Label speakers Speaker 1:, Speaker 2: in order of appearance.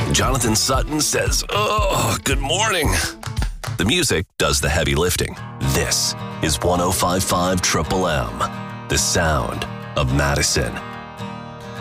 Speaker 1: Jonathan Sutton says, "Oh, good morning." The music does the heavy lifting. This is 105.5 Triple M, the sound of Madison.